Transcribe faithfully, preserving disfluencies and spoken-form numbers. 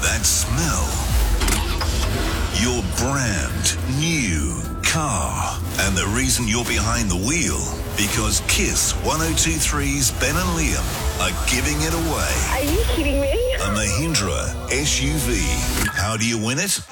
that smell, your brand new car, and the reason you're behind the wheel, because Kiss one oh two three's Ben and Liam are giving it away. Are you kidding me? A Mahindra S U V. How do you win it?